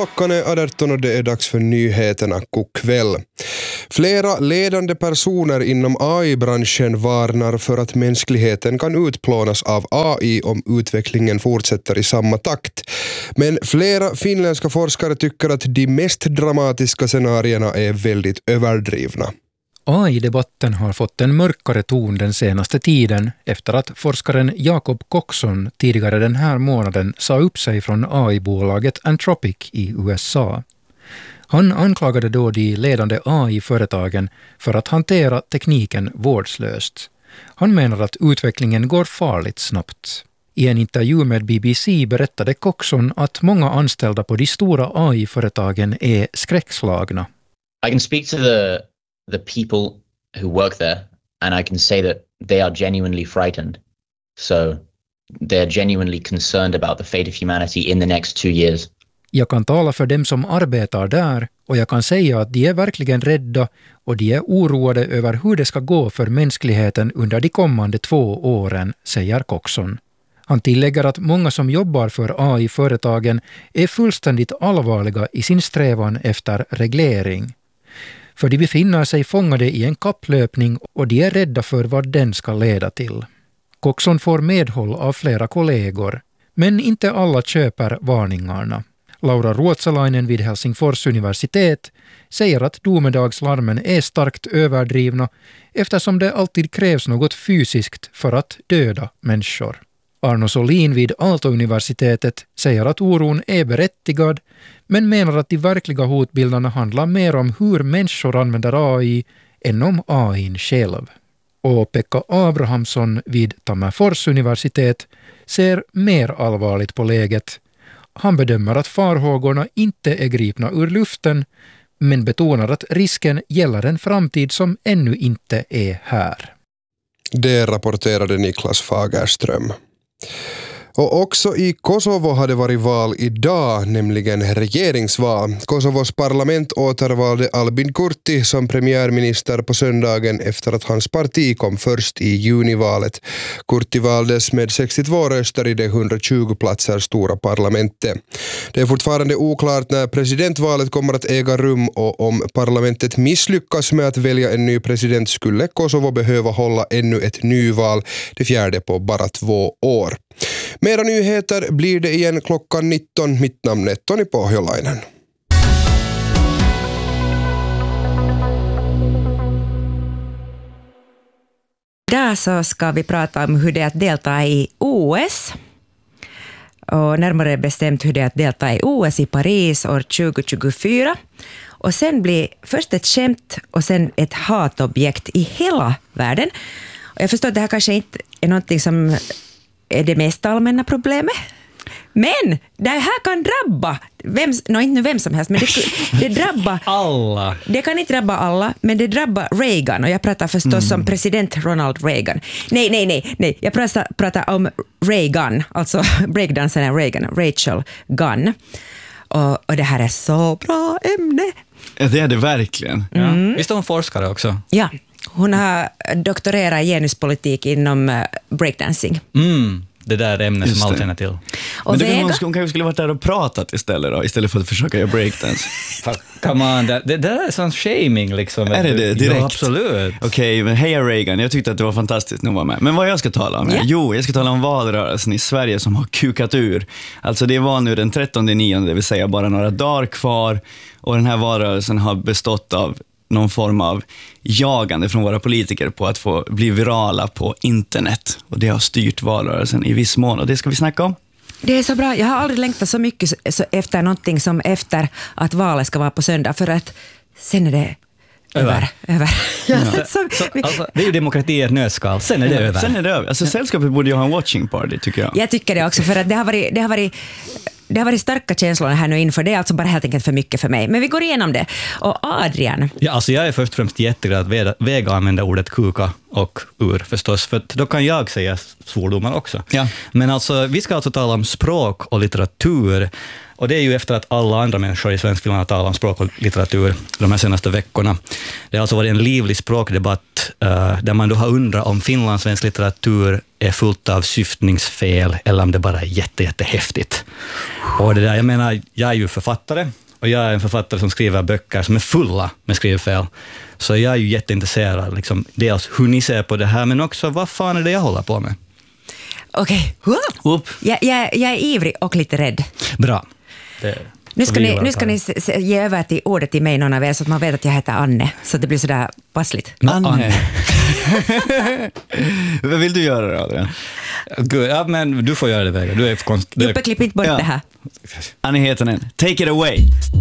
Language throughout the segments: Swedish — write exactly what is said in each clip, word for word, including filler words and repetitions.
Klockan är arton och det är dags för nyheterna. God kväll. Flera ledande personer inom A I-branschen varnar för att mänskligheten kan utplånas av A I om utvecklingen fortsätter i samma takt. Men flera finländska forskare tycker att de mest dramatiska scenarierna är väldigt överdrivna. A I-debatten har fått en mörkare ton den senaste tiden efter att forskaren Jacob Coxon tidigare den här månaden sa upp sig från A I-bolaget Anthropic i U S A. Han anklagade då de ledande A I-företagen för att hantera tekniken vårdslöst. Han menar att utvecklingen går farligt snabbt. I en intervju med B B C berättade Coxon att många anställda på de stora A I-företagen är skräckslagna. I can speak to the the people who work there, and I can say that they are genuinely frightened. So they're genuinely concerned about the fate of humanity in the next two years. Jag kan tala för dem som arbetar där och jag kan säga att de är verkligen rädda och de är oroade över hur det ska gå för mänskligheten under de kommande två åren, säger Coxon. Han tillägger att många som jobbar för A I-företagen är fullständigt allvarliga i sin strävan efter reglering. För de befinner sig fångade i en kapplöpning och de är rädda för vad den ska leda till. Coxon får medhåll av flera kollegor, men inte alla köper varningarna. Laura Ruotsalainen vid Helsingfors universitet säger att domedagslarmen är starkt överdrivna eftersom det alltid krävs något fysiskt för att döda människor. Arno Solin vid Aalto-universitetet säger att oron är berättigad men menar att de verkliga hotbilderna handlar mer om hur människor använder A I än om A I själv. Och Pekka Abrahamsson vid Tammerfors universitet ser mer allvarligt på läget. Han bedömer att farhågorna inte är gripna ur luften men betonar att risken gäller en framtid som ännu inte är här. Det rapporterade Niklas Fagerström. Och också i Kosovo hade varit val idag, nämligen regeringsval. Kosovos parlament återvalde Albin Kurti som premiärminister på söndagen efter att hans parti kom först i junivalet. Kurti valdes med sextiotvå röster i det hundratjugo platser stora parlamentet. Det är fortfarande oklart när presidentvalet kommer att äga rum och om parlamentet misslyckas med att välja en ny president skulle Kosovo behöva hålla ännu ett nyval, det fjärde på bara två år. Mera nyheter blir det igen klockan nitton. Mitt namn är Toni Pohjolainen. Idag så ska vi prata om hur det är att delta i O S. Och närmare bestämt hur det är att delta i O S i Paris år tjugo tjugofyra. Och sen blir först ett skämt och sen ett hatobjekt i hela världen. Och jag förstår att det här kanske inte är någonting som är det mest allmänna problemet. Men det här kan drabba, vem, no, inte vem som helst, men det, det drabbar alla. Det kan inte drabba alla, men det drabbar Reagan. Och jag pratar förstås mm. om president Ronald Reagan. Nej, nej, nej, nej. Jag pratar, pratar om Reagan, alltså breakdansaren Reagan, Rachel Gunn. Och, och det här är så bra ämne. Ja, det är det verkligen. Mm. Ja. Visst är hon forskare också? Ja, hon har doktorerat i genuspolitik inom uh, breakdancing. Mm. Det där ämnet som alla känner till. Och men det Vega? Hon, hon kanske skulle varit där och pratat istället då, istället för att försöka göra breakdance. Come on, det, det där är sån shaming liksom. Är det det? Direkt? Ja, absolut. Okej, okay, men heja Reagan. Jag tyckte att det var fantastiskt när hon var med. Men vad jag ska tala om? Yeah. Jo, jag ska tala om valrörelsen i Sverige som har kukat ur. Alltså det var nu den trettonde nionde, det vill säga bara några dagar kvar. Och den här valrörelsen har bestått av någon form av jagande från våra politiker på att få bli virala på internet. Och det har styrt valrörelsen i viss mån. Och det ska vi snacka om. Det är så bra. Jag har aldrig längtat så mycket efter någonting som efter att valet ska vara på söndag. För att sen är det över. över. över. Ja. Ja. Så, alltså, det är ju demokrati i ett nötskal. Sen är det ja, över. Sen är det över. Alltså sällskapet borde ju ha en watching party, tycker jag. Jag tycker det också. För att det har varit... Det har varit Det har varit starka känslor här nu inför. Det är alltså bara helt enkelt för mycket för mig. Men vi går igenom det. Och Adrian. Ja, alltså jag är först och främst jätteglad att Vega använder ordet kuka och ur förstås. För då kan jag säga svordomar också. Ja. Men alltså, vi ska alltså tala om språk och litteratur. Och det är ju efter att alla andra människor i svensk film har talat om språk och litteratur de här senaste veckorna. Det har alltså varit en livlig språkdebatt uh, där man då har undrat om finlandssvensk litteratur är fullt av syftningsfel eller om det bara är jätte, jättehäftigt. Och det där, jag menar, jag är ju författare och jag är en författare som skriver böcker som är fulla med skrivfel. Så jag är ju jätteintresserad, liksom, dels hur ni ser på det här, men också vad fan är det jag håller på med. Okej, okay. jag, jag, jag är ivrig och lite rädd. Bra. Det, nu ska ni, nu ska ni ge över till ordet till mig, någon av er, så att man vet att jag heter Anne, så att det blir sådär passligt. Anne. Anne. Vad vill du göra då, Adrian? Gud, ja, men du får göra det, Vega. Du är konst... Juppe, klipp inte bort ja. det här. Anne Hietanen, take it away.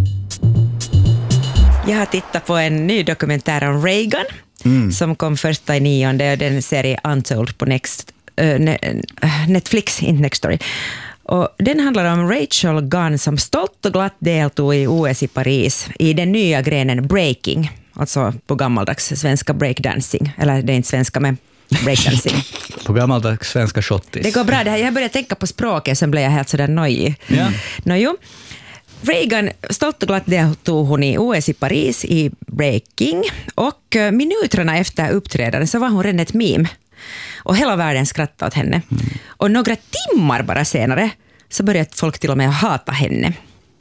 Jag har tittat på en ny dokumentär om Reagan, mm. som kom första i nionde, och den serie Untold på Next, uh, Netflix, inte Next Story. Och den handlar om Rachel Gunn som stolt och glatt deltog i O S i Paris i den nya grenen breaking, alltså på gammaldags svenska breakdancing, eller det är inte svenska men breakdancing. På gammaldags svenska shottis. Det går bra, det här, jag började tänka på språket, sen blev jag helt sådär nojig. Ja. Nå jo, Reagan, stolt och glatt deltog hon i O S i Paris i breaking, och minuterna efter uppträdandet så var hon redan ett meme. Och hela världen skrattade åt henne. Mm. Och några timmar bara senare så började folk till och med hata henne.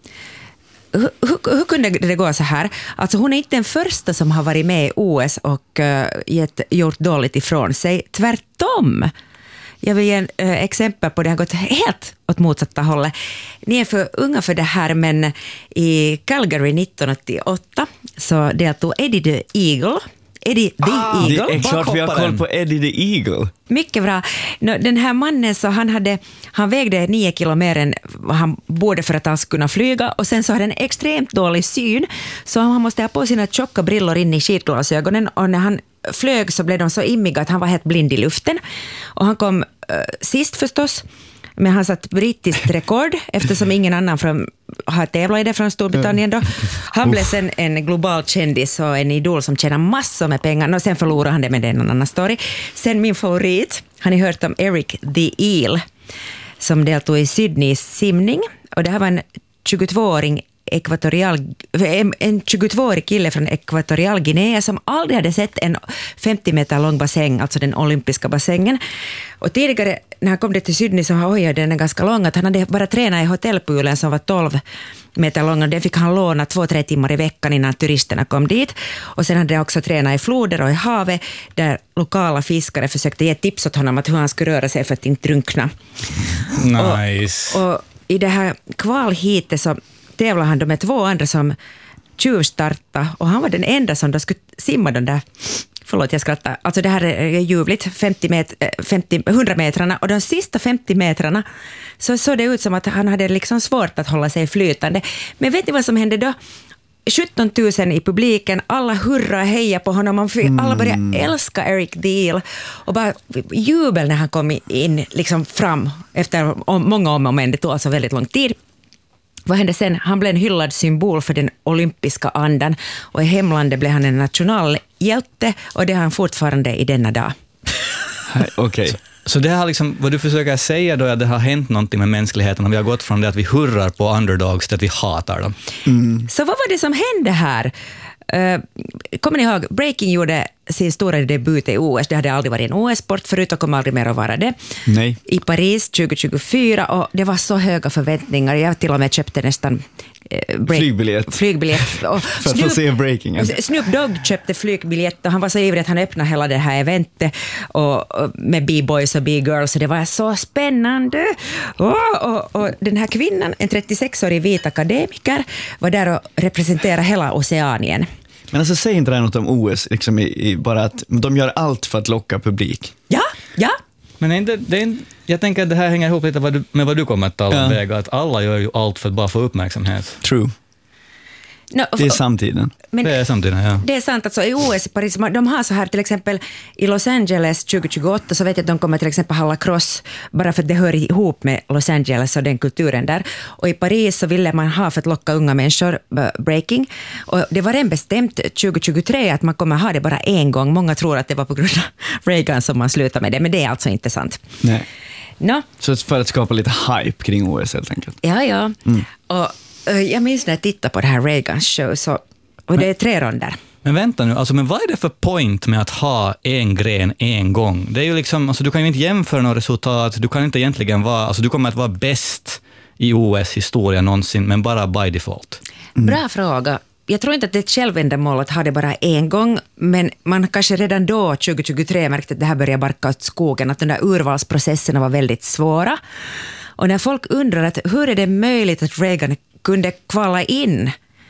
Hur, hur, hur kunde det gå så här? Alltså hon är inte den första som har varit med i O S och uh, gett, gjort dåligt ifrån sig. Tvärtom. Jag vill ge en uh, exempel på det. har gått helt åt motsatta hållet. Ni är för unga för det här, men i Calgary nittonhundraåttioåtta så deltog Eddie the Eagle. Eddie the ah, Eagle. Det är klart vi har koll på Eddie the Eagle. Mycket bra. Den här mannen, så han, hade, han vägde nio kilo mer än vad han borde för att han skulle kunna flyga, och sen så hade han extremt dålig syn, så han måste ha på sina tjocka brillor in i skidglasögonen, och när han flög så blev de så immiga att han var helt blind i luften. Och han kom uh, sist förstås, men han satt brittiskt rekord eftersom ingen annan från, har tävlat i det från Storbritannien då. Han blev sen en global kändis och en idol som tjänar massor med pengar, och sen förlorade han det, med en annan story. Sen min favorit, har ni hört om Eric the Eel som deltog i Sydneys simning, och det här var en tjugotvååring ekvatorial, en tjugotvåårig kille från Ekvatorial Guinea som aldrig hade sett en femtio meter lång bassäng, alltså den olympiska bassängen. Och tidigare när han kom till Sydney så var oj, den är ganska lång, att han hade bara tränat i hotellpoolen som var tolv meter lång, och det fick han låna två, tre timmar i veckan innan turisterna kom dit. Och sen hade han också tränat i floder och i havet där lokala fiskare försökte ge tips åt honom att hur han skulle röra sig för att inte drunkna. Nice. Och, och i det här kvalhitet så tävlade han med två andra som tjuvstartade, och han var den enda som då skulle simma den där, förlåt jag skrattar, alltså det här är ljuvligt, femtio met, femtio, hundra metrarna, och de sista femtio metrarna så såg det ut som att han hade liksom svårt att hålla sig flytande. Men vet ni vad som hände då? sjutton tusen i publiken, alla hurra och heja på honom, alla började älska Eric the Eel och bara jubel när han kom in liksom fram efter många om och men, det tog alltså väldigt lång tid. Vad hände sen? Han blev en hyllad symbol för den olympiska andan, och i hemlandet blev han en nationalhjälte, och det har han fortfarande i denna dag. Okej. Okay. Så, så det har liksom, vad du försöker säga då är att det har hänt någonting med mänskligheten, och vi har gått från det att vi hurrar på underdogs till att vi hatar dem. Mm. Så vad var det som hände här? Uh, kommer ni ihåg, breaking gjorde sin stora debut i O S. Det hade aldrig varit en O S-sport förut och kommer aldrig mer att vara det. Nej. I Paris tjugo tjugofyra, och det var så höga förväntningar. Jag till och med köpte nästan eh, break, flygbiljett. flygbiljett. Och för att Snoop, få se breakingen. Snoop Dogg köpte flygbiljett, och han var så ivrig att han öppnade hela det här eventet och, och med B-boys och B-girls, och det var så spännande. Och, och, och den här kvinnan, en trettiosexårig vit akademiker, var där och representerade hela Oceanien. Men alltså, säg inte det något om O S, liksom i, i, bara att de gör allt för att locka publik. Ja, ja. Men är inte, det är inte, jag tänker att det här hänger ihop lite vad du, med vad du kommer att tala om, ja. Väga, att alla gör ju allt för att bara få uppmärksamhet. True. No, det är samtiden. Men det är samtiden, ja. Det är sant, alltså i O S i Paris, de har så här till exempel i Los Angeles tjugo tjugoåtta, så vet jag att de kommer till exempel ha lacrosse, bara för att det hör ihop med Los Angeles och den kulturen där. Och i Paris så ville man ha för att locka unga människor breaking, och det var redan bestämt tjugo tjugotre att man kommer ha det bara en gång. Många tror att det var på grund av Reagan som man slutade med det, men det är alltså inte sant. Nej. No. Så för att skapa lite hype kring O S helt enkelt. Ja, ja. Mm. Och jag minns när jag tittade på det här Reagans show, så, och det är tre ronder. Men vänta nu, alltså, men vad är det för point med att ha en gren en gång? Det är ju liksom, alltså, du kan ju inte jämföra några resultat, du kan inte egentligen vara, alltså, du kommer att vara bäst i O S-historia någonsin, men bara by default. Mm. Bra fråga. Jag tror inte att det är ett självändamål att ha det bara en gång, men man kanske redan då, tjugo tjugotre, märkte att det här började barka åt skogen, att de där urvalsprocesserna var väldigt svåra. Och när folk undrar att hur är det möjligt att Reagan kunde kvala in,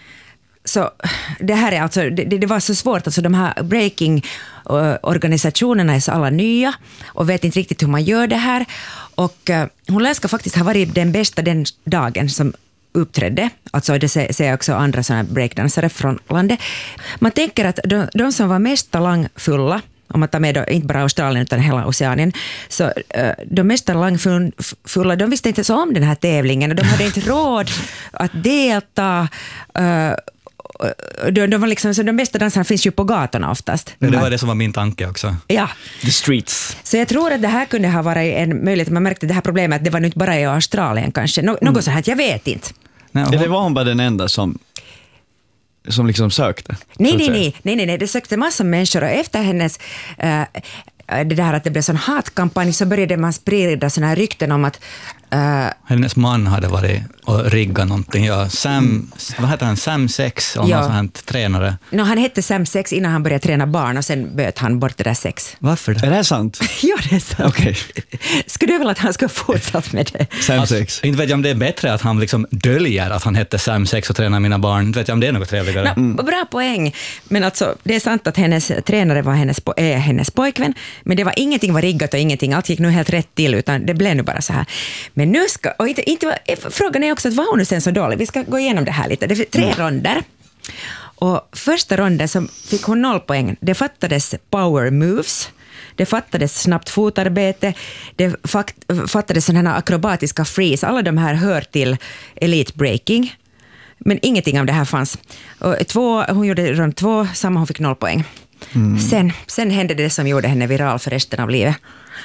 så det här är alltså, det, det var så svårt, alltså de här breaking-organisationerna är så alla nya och vet inte riktigt hur man gör det här, och uh, hon lär ska faktiskt ha varit den bästa den dagen som uppträdde, alltså det säger också andra sådana breakdansare från landet. Man tänker att de, de som var mest talangfulla, om man tar med då, inte bara Australien utan hela Oceanien, så uh, de mest talangfulla, de visste inte så om den här tävlingen och de hade inte råd att delta. Uh, de, de var liksom, så de bästa dansarna finns ju på gatorna oftast. Det var det som var min tanke också. Ja. The streets. Så jag tror att det här kunde ha varit en möjlighet. Man märkte det här problemet att det var nu inte bara i Australien kanske. Nå- mm. Något så här, jag vet inte. Nej, hon... Eller var hon bara den enda som som liksom sökte? Nej, nej, nej, nej, nej, nej, det sökte massa människor och efter hennes äh, det där att det blev sån hatkampanj så började man sprida såna här rykten om att Uh, hennes man hade varit och riggat någonting. Ja, Sam, mm. vad heter han? Sam Sex, och ja. Någon sån här tränare. No, han hette Sam Sex innan han började träna barn och sen böt han bort det där sex. Varför det? Är det sant? Ja, det är sant. Okay. Skulle du väl att han skulle fortsatt med det? Sam alltså, Sex. Inte vet jag om det är bättre att han liksom döljer att han hette Sam Sex och tränar mina barn. Inte vet jag om det är något trevligare. No, mm. Bra poäng. Men alltså, det är sant att hennes tränare var hennes, är hennes pojkvän, men det var ingenting var riggat och ingenting. Allt gick nu helt rätt till, utan det blev nu bara så här. Men nu ska, och inte, inte var, frågan är också att var hon nu sen så dålig? Vi ska gå igenom det här lite. Det är tre mm. ronder. Och första ronden så fick hon noll poäng. Det fattades power moves. Det fattades snabbt fotarbete. Det fattades sådana här akrobatiska freeze. Alla de här hör till elite breaking. Men ingenting av det här fanns. Och två, hon gjorde rond två, samma hon fick noll poäng. Mm. Sen, sen hände det som gjorde henne viral för resten av livet.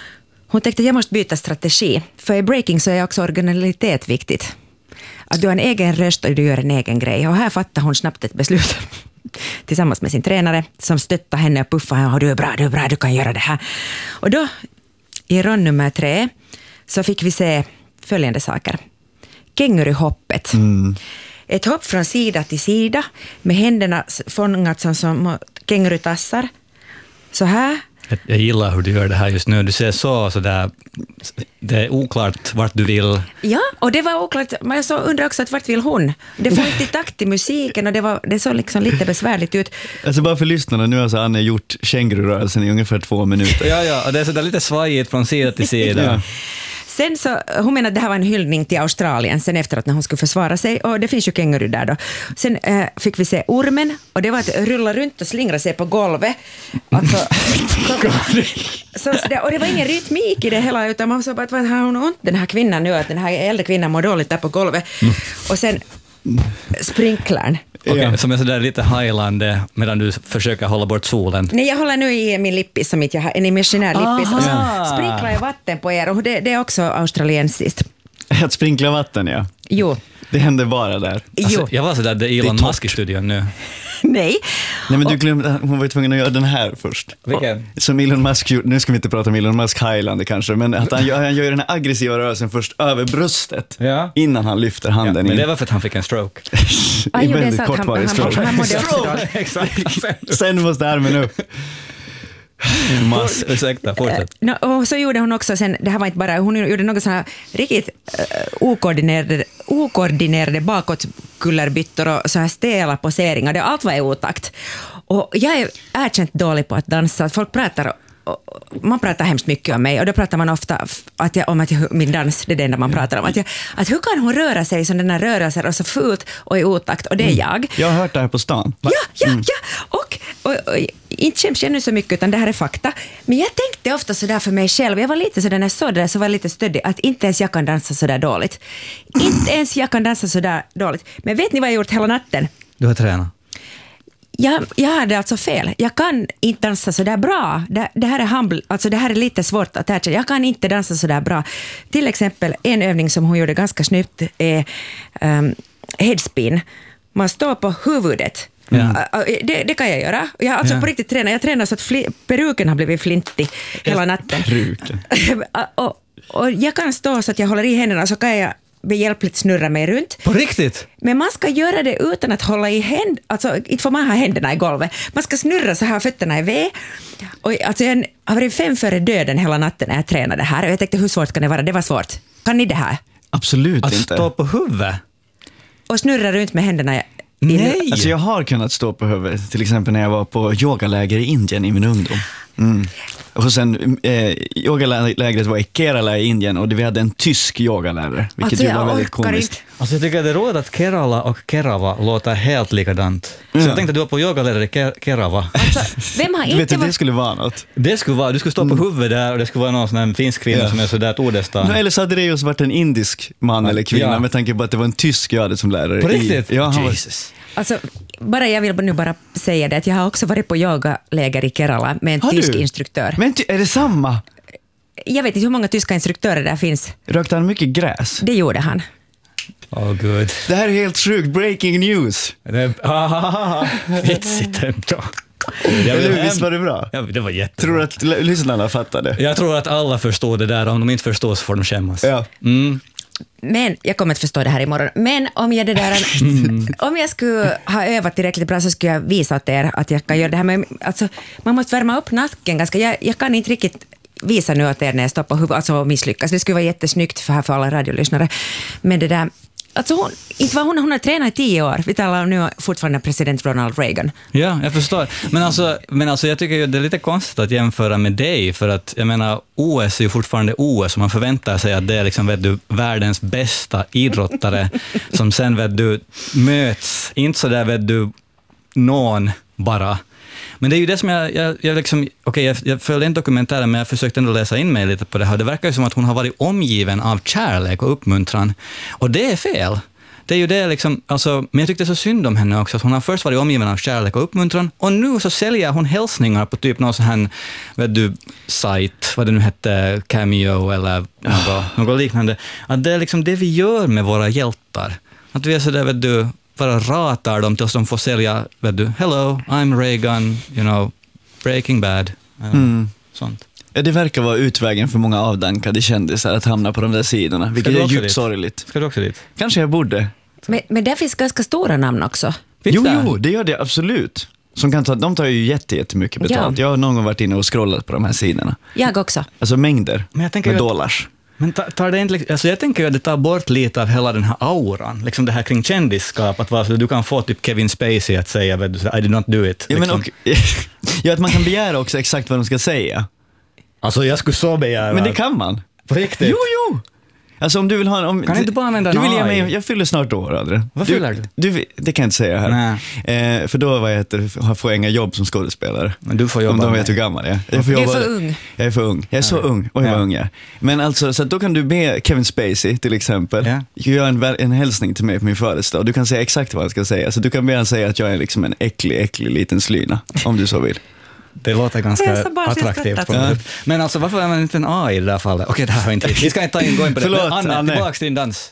Hon tänkte att jag måste byta strategi. För i breaking så är också originalitet viktigt. Att du har en egen röst och du gör en egen grej. Och här fattar hon snabbt ett beslut. Tillsammans med sin tränare som stöttar henne och puffar henne. Du är bra, du är bra, du kan göra det här. Och då, i rond nummer tre, så fick vi se följande saker. Känguruhoppet. Mm. Ett hopp från sida till sida med händerna fångat som, som kängurutassar. Så här. Jag gillar hur du gör det här just nu. Du ser så, så där, det är oklart vart du vill. Ja, och det var oklart. Men jag undrar också att vart vill hon? Det får inte takt i musiken och det, var, det såg liksom lite besvärligt ut. Alltså bara för lyssnarna, nu har alltså Anne gjort kängururörelsen i ungefär två minuter. Ja, ja, och det är så där lite svajigt från sida till sida. Ja. Sen så, hon menade att det här var en hyllning till Australien sen efteråt när hon skulle försvara sig, och det finns ju känguru där då. Sen äh, fick vi se ormen, och det var att rulla runt och slingra sig på golvet. Alltså, så, så det, och det var ingen rytmik i det hela, utan man sa bara att vad har hon ont den här kvinnan nu, att den här äldre kvinnan mår dåligt där på golvet. Mm. Och sen sprinklern. Okay, ja. Som är sådär lite highland medan du försöker hålla bort solen. Nej, jag håller nu i min lippis som inte jag har, en imaginär lippis. Och så sprinklar jag vatten på er, och det, det är också australiensiskt. Att sprinkla vatten, ja. Jo. Det hände bara där. Alltså, jag var sådär, det är Elon Musk i studion nu. Nej. Nej, men du glömde, hon var ju tvungen att göra den här först. Vilken? Som Elon Musk, nu ska vi inte prata om Elon Musk Highlander kanske, men att han gör, han gör den här aggressiva rörelsen först över bröstet, ja, innan han lyfter handen ja, men in. det var för att han fick en stroke. ah, jo, väldigt kortvarig stroke. Han, han, han stroke. Exakt. Sen måste armen upp. Mass, ursäkta, fortsätt. No, och så gjorde hon också sen, det här var inte bara, hon gjorde något så här riktigt uh, okoordinerade, okoordinerade bakåtkullerbyttor och så här stela poseringar, det, allt var i otakt. Och jag är erkänt dålig på att dansa, folk pratar, man pratar hemskt mycket om mig, och då pratar man ofta att jag, om att jag, min dans, det är det enda man pratar om, att, jag, att hur kan hon röra sig som den här rörelsen och så fult och i otakt, och det är jag. Jag har hört det här på stan. Ja, ja, mm. ja, och, och, och inte känns jag nu så mycket, utan det här är fakta. Men jag tänkte ofta så där för mig själv, jag var lite så där när jag såg det där, så var jag lite stöddig, att inte ens jag kan dansa så där dåligt. Inte ens jag kan dansa så där dåligt. Men vet ni vad jag gjort hela natten? Du har tränat. Jag, jag hade alltså fel. Jag kan inte dansa så där bra. Det, det, här är humble, alltså det här är lite svårt att erkänna. Jag kan inte dansa så där bra. Till exempel en övning som hon gjorde ganska snyggt är um, headspin. Man står på huvudet Mm. Det, det kan jag göra. Jag har alltså Ja. på riktigt tränat. Jag tränar så att fli, peruken har blivit flintig hela natten. Peruken. och, och jag kan stå så att jag håller i händerna, så kan jag behjälpligt snurra mig runt. På riktigt? Men man ska göra det utan att hålla i händ, alltså inte får man ha händerna i golvet. Man ska snurra så här, fötterna i V. Och alltså jag har varit fem före döden hela natten när jag tränade här. Och jag tänkte, hur svårt kan det vara? Det var svårt. Kan ni det här? Absolut Att inte. stå på huvudet? Och snurra runt med händerna i... Nej! Alltså jag har kunnat stå på huvudet, till exempel när jag var på yogaläger i Indien i min ungdom. Mm. Och sen, eh, yogalägret var i Kerala i Indien och vi hade en tysk yogalärare, vilket Alltså, ju var jag väldigt orkar komiskt. inte. Alltså jag tycker att det råder att Kerala och Kerava låter helt likadant. Så Ja. jag tänkte att du var på yogalärare i Ke- Kerava. Alltså, vem har Du vet inte att det varit... skulle vara något. Det skulle vara, du skulle stå på huvudet där och det skulle vara någon sån här finsk kvinna Ja. som är sådär tordestan. No, eller så hade det just varit en indisk man eller kvinna, Ja. med tanke på att det var en tysk jag hade som lärare. På riktigt? I, ja, han var, Jesus. Alltså, bara, jag vill nu bara säga det att jag har också varit på yogaläger i Kerala med en Har tysk du? instruktör. Men ty, är det samma? Jag vet inte hur många tyska instruktörer där finns. Rökte han mycket gräs? Det gjorde han. Åh gud. Det här är helt sjukt, breaking news. Det är vitsigt ändå. Eller hur? Visst var det bra? Ja, det var jättebra. Tror du att l- lyssnarna fattade? Jag tror att alla förstår det där, om de inte förstår så får de skämmas. Ja. Mm. Men, jag kommer att förstå det här imorgon, men om jag, det där, om jag skulle ha övat tillräckligt bra så skulle jag visa åt er att jag kan göra det här. Men, alltså, man måste värma upp nacken ganska. Jag, jag kan inte riktigt visa nu åt er när jag står på huvudet, alltså misslyckas. Det skulle vara jättesnyggt för, här för alla radiolyssnare. Men det där, alltså hon, inte var hon, hon har tränat i tio år. Vi talar om nu fortfarande president Ronald Reagan. Ja, jag förstår. Men alltså, men alltså jag tycker ju det är lite konstigt att jämföra med dig, för att jag menar, O S är ju fortfarande O S och man förväntar sig att det är liksom, vet du, världens bästa idrottare som sen, vet du, möts, inte så där, vet du, någon bara. Men det är ju det som jag, jag, jag liksom, okej, okay, jag, jag följde en dokumentär, men jag försökte ändå läsa in mig lite på det här. Det verkar ju som att hon har varit omgiven av kärlek och uppmuntran, och det är fel. Det är ju det liksom, alltså, men jag tyckte så synd om henne också, att hon har först varit omgiven av kärlek och uppmuntran, och nu så säljer hon hälsningar på typ någon sån här, vet du, sajt, vad det nu hette, Cameo eller något, något liknande. Att det är liksom det vi gör med våra hjältar. Att vi är så där, vet du, bara ratar dem tills de får sälja, vet du, hello, I'm Reagan, you know, Breaking Bad, mm. sånt. Ja, det verkar vara utvägen för många avdankade kändisar att hamna på de där sidorna, vilket är djupt dit? sorgligt. Ska du också dit? Kanske jag borde. Men, men där finns ganska stora namn också. Finns Jo, det? jo, det gör det absolut. Som kan ta, de tar ju jätte, jättemycket betalt. Ja. Jag har någon gång varit inne och scrollat på de här sidorna. Jag också. Alltså mängder Men jag tänker med ju att- dollars. Men tar, tar det inte, alltså jag tänker ju att det tar bort lite av hela den här auran, liksom det här kring kändisskap, att vara så, du kan få typ Kevin Spacey att säga, vet du, I did not do it. Ja, men liksom. och, ja, att man kan begära också exakt vad de ska säga. Alltså jag skulle så begära. Men det kan man. På riktigt? Jo, jo. Alltså om du vill ha en... Om, Kan inte bara använda du en vill ge A I? mig, jag fyller snart år, Adrian. Vad fyller du? du? Det kan jag inte säga här. Eh, för då vad heter, får jag inga jobb som skådespelare. Men du får jobba Om de med. vet hur gammal jag är. Jag får Du är jobba- för ung. Jag är för ung. Jag är så Ja. ung. Oj, Ja. vad ung jag är. Men alltså, så att då kan du be Kevin Spacey till exempel Ja. göra en, en hälsning till mig på min födelsedag. Du kan säga exakt vad han ska säga. Så du kan be han säga att jag är liksom en äcklig, äcklig liten slyna, om du så vill. Det låter ganska Det är så bara så attraktivt. skrattat. På något sätt. Men alltså varför använder inte en A I i det där fallet? Okej, det här var inte Vi ska inte ta in, gå in på det. Förlåt, Men Anne, Anne. tillbaka till din dans.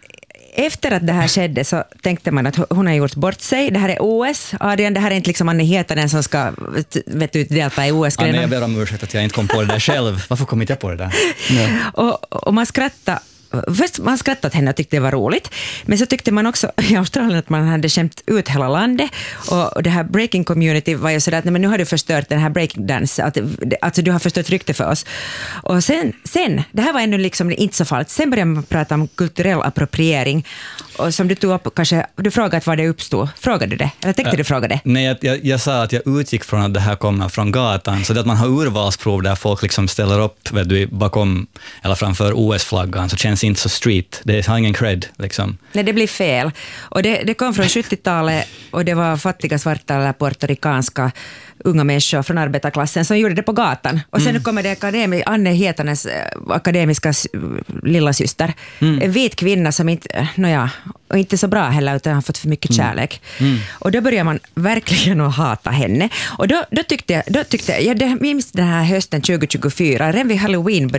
Efter att det här skedde så tänkte man att hon har gjort bort sig. Det här är O S. Adrian, det här är inte liksom Anne Hietanen som ska, vet du, delta i O Anne, jag S-grenen. ber om ursäkt att jag inte kom på det där själv. Varför kom inte jag på det där? Och, och man skrattade. Först man skrattade åt henne och tyckte det var roligt, men så tyckte man också i Australien att man hade skämt ut hela landet, och det här breaking community var ju sådär att nej, men nu har du förstört den här breakdance, att, alltså du har förstört rykte för oss. Och sen, sen, det här var ännu liksom inte så farligt, sen började man prata om kulturell appropriering, och som du tog upp, kanske, du frågade var det uppstod, frågade du det? Eller tänkte Äh, du fråga det? Nej, jag, jag, jag sa att jag utgick från att det här kommer från gatan, så det att man har urvalsprov där folk liksom ställer upp, vet du, bakom eller framför O S-flaggan, så känns inte så street. Det har ingen cred, liksom. Nej, det blir fel. Och det, det kom från sjuttiotalet, och det var fattiga svarta eller puertoricanska unga människor från arbetarklassen som gjorde det på gatan. Och sen mm. kommer det akademi, Anne Hietanens äh, akademiska s- lilla syster. Mm. En vit kvinna som inte, nåja, och inte så bra heller, utan har fått för mycket kärlek. Mm. Mm. Och då börjar man verkligen att hata henne. Och då, då tyckte jag, då tyckte jag, jag minns den här hösten tjugo tjugofyra, redan vid Halloween började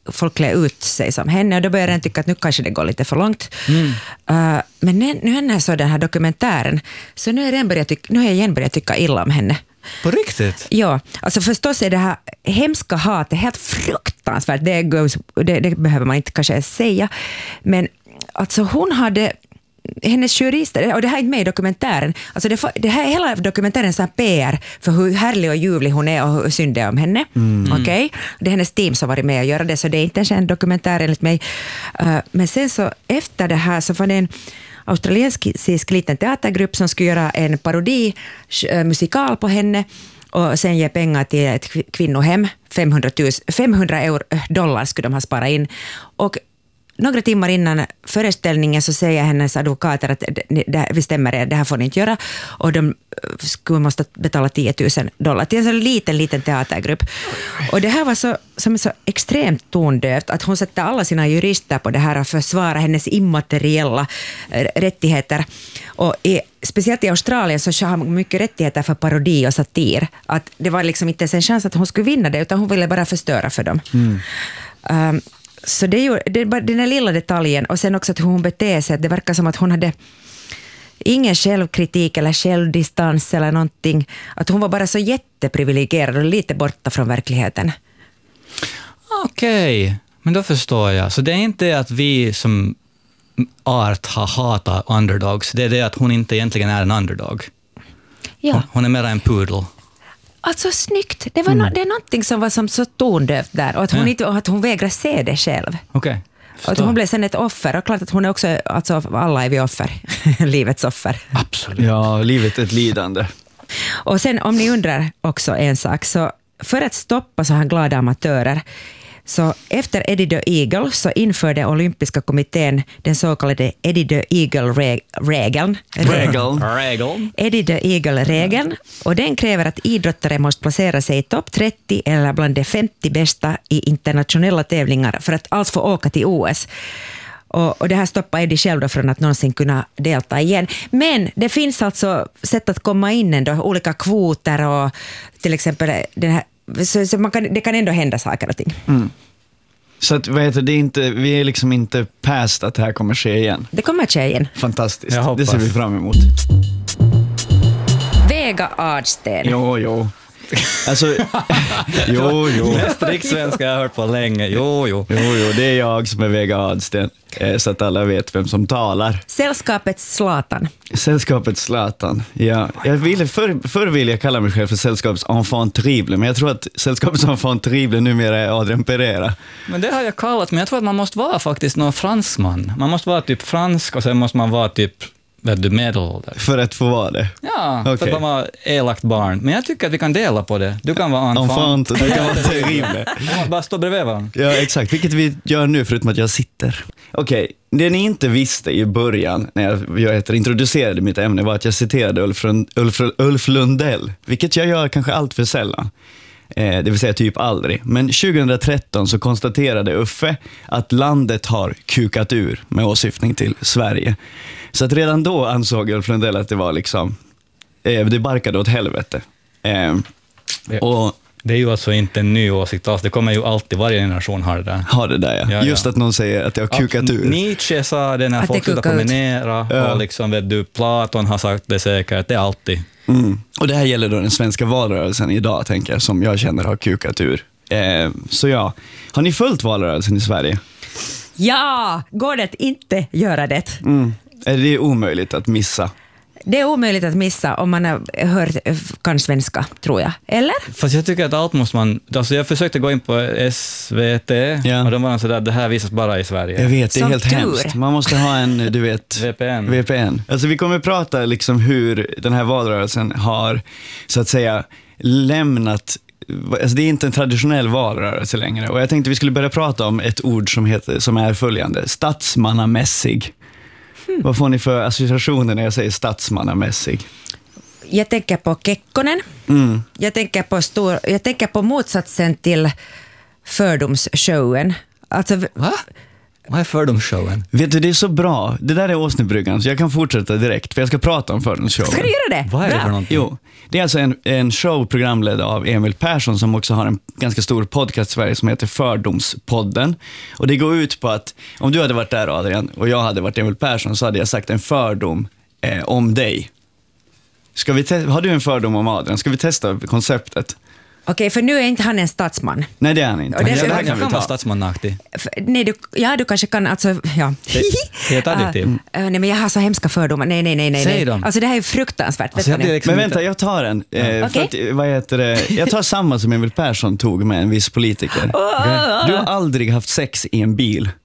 folk klä ut sig som henne, och då började jag tycka att nu kanske det går lite för långt. Mm. Uh, men nu, nu när jag såg den här dokumentären, så nu, är jag börjat tycka, nu har jag igen börjat tycka illa om henne. På riktigt? Ja, alltså förstås är det här hemska hatet helt fruktansvärt, det, goes, det, det behöver man inte kanske säga, men alltså hon hade hennes jurister, och det här är inte med i dokumentären, alltså det, det här är hela dokumentären så här P R för hur härlig och ljuvlig hon är och hur synd det är om henne. Mm. Okej? Okay? Det är hennes team som varit med och göra det, så det är inte ens en dokumentär enligt mig. Uh, men sen så efter det här så var det en australiensisk liten teatergrupp som skulle göra en parodi uh, musikal på henne och sen ge pengar till ett kvinnohem, femhundra euro, dollar skulle de ha sparat in, och några timmar innan föreställningen så säger hennes advokater att det, det, vi stämmer, det här får ni inte göra, och de skulle måste betala tio tusen dollar till en så liten, liten teatergrupp. Och det här var så, som så extremt tondövt att hon sätter alla sina jurister på det här och försvara hennes immateriella rättigheter. Och i, speciellt i Australien så har man mycket rättigheter för parodi och satir. Att det var liksom inte ens en chans att hon skulle vinna det, utan hon ville bara förstöra för dem. Mm. Um, Så det är ju det är bara den här lilla detaljen, och sen också att hon beter sig, det verkar som att hon hade ingen självkritik eller självdistans eller någonting, att hon var bara så jätteprivilegierad och lite borta från verkligheten. Okej, okay, men då förstår jag. Så det är inte att vi som art har hatat underdogs, det är det att hon inte egentligen är en underdog. Ja. Hon, hon är mer en pudel. Alltså snyggt. Det, var mm. no, det är någonting som var som så tondövt där. Och att hon, ja. inte, och att hon vägrar se det själv. Okej. Okay. Att hon blev sen ett offer. Och klart att hon är också, alltså alla är vi offer. Livets offer. Absolut. Ja, livet är ett lidande. Och sen om ni undrar också en sak. Så för att stoppa så här glada amatörer. Så efter Eddie the Eagle så införde olympiska kommittén den så kallade Eddie the Eagle-regeln. Regeln. Eddie the Eagle-regeln. Och den kräver att idrottare måste placera sig i topp trettio eller bland de femtio bästa i internationella tävlingar för att alls få åka till O S. Och, och det här stoppar Eddie själv då från att någonsin kunna delta igen. Men det finns alltså sätt att komma in ändå, olika kvoter och till exempel den här. Så, så man kan, det kan ändå hända saker och ting. Mm. Så att, vad heter det, inte, vi är liksom inte past att det här kommer ske igen. Det kommer ske igen. Fantastiskt, det ser vi fram emot. Vega Adsten. Jo, jo. Alltså, jo, jo. Mest rikssvenska jag har hört på länge. Jo, jo. Jo, jo, det är jag som är Vega Adsten. Så att alla vet vem som talar. Sällskapets Zlatan. Sällskapets Zlatan, ja. Jag ville, för, förr ville jag kalla mig själv för sällskapets enfant terrible, men jag tror att sällskapets enfant terrible numera är Adrian Pereira. Men det har jag kallat, men jag tror att man måste vara faktiskt någon fransman. Man måste vara typ fransk och sen måste man vara typ du medelålder. För att få vara det? Ja, okay. För att vara elakt barn. Men jag tycker att vi kan dela på det. Du kan vara enfant. Enfant, du kan vara terrible. Bara stå bredvid varandra. Ja, exakt. Vilket vi gör nu förutom att jag sitter. Okej, okay. Det ni inte visste i början när jag, jag heter, introducerade mitt ämne var att jag citerade Ulf, Ulf, Ulf Lundell. Vilket jag gör kanske allt för sällan. Eh, det vill säga typ aldrig. Men tjugohundratretton så konstaterade Uffe att landet har kukat ur med åsyftning till Sverige. Så att redan då ansåg Ulf Lundell att det var liksom eh, det barkade åt helvete. Eh, det, och det är ju alltså inte en ny åsikt alls. Det kommer ju alltid, varje generation har det där. Har det där, ja. ja Just ja. Att någon säger att det har kukat att ur. Nietzsche sa det när att folk slutar promenera. Ja. Och liksom, vet du, Platon har sagt det säkert. Det är alltid. Mm. Och det här gäller då den svenska valrörelsen idag, tänker jag, som jag känner har kukat ur. Eh, så ja, har ni följt valrörelsen i Sverige? Ja, går det att inte göra det? Mm. Är det omöjligt att missa? Det är omöjligt att missa om man har hört, kan svenska, tror jag. Eller? Fast jag tycker att allt måste man... Alltså jag försökte gå in på S V T ja. Och de var sådär, det här visas bara i Sverige. Jag vet, det är som helt tur. Hemskt. Man måste ha en, du vet... V P N. V P N. Alltså vi kommer prata liksom hur den här valrörelsen har, så att säga, lämnat... Alltså det är inte en traditionell valrörelse längre. Och jag tänkte vi skulle börja prata om ett ord som, heter, som är följande. Statsmannamässig. Hmm. Vad får ni för associationer när jag säger statsmannamässig? Jag tänker på Kekkonen. Mm. Jag tänker på stor, jag tänker på motsatsen till fördomsshowen. Alltså, va? Vad är fördomsshowen? Vet du, det är så bra. Det där är Åsnebryggan, så jag kan fortsätta direkt, för jag ska prata om fördomsshowen. Ska du göra det? Vad är det Bra. för någonting? Jo, det är alltså en, en show programledd av Emil Persson, som också har en ganska stor podcast i Sverige som heter Fördomspodden. Och det går ut på att om du hade varit där, Adrian, och jag hade varit Emil Persson, så hade jag sagt en fördom eh, om dig. Ska vi te- har du en fördom om Adrian? Ska vi testa konceptet? Okej, för nu är inte han en statsman. Nej, det är han inte. Och det- Men det det här kan kan vi Kan vara ta. statsmannaktig. F- Nej, du, ja, du kanske kan, alltså, ja. Det, det är ett adjektiv. Uh, nej, men jag har så hemska fördomar. Nej, nej, nej, nej. Säg nej. dem. Alltså det här är fruktansvärt. Alltså, jag vet du blir nu? liksom Men inte- vänta, jag tar en. Eh, för Okej. att, vad heter det? Jag tar samma som Emil Persson tog med en viss politiker. Du har aldrig haft sex i en bil.